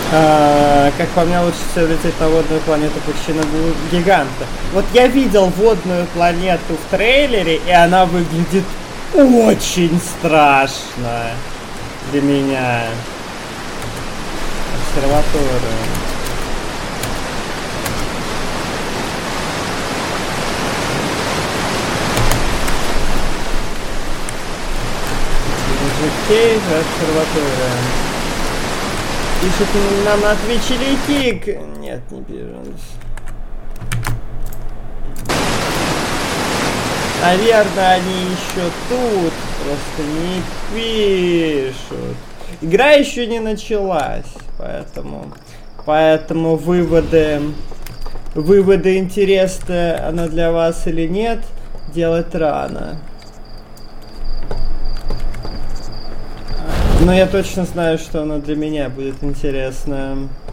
Как по мне, лучше всего лететь на водную планету Пучина Гиганта. Вот я видел водную планету в трейлере, и она выглядит очень страшно для меня. Обсерватория. Кейв, обсерватория. Пишет нам на Твиче Ликик. Нет, не пишет. Наверное, они еще тут. Просто не пишут. Игра еще не началась. Поэтому выводы, интересны она для вас или нет, делать рано. Но я точно знаю, что она для меня будет интересная.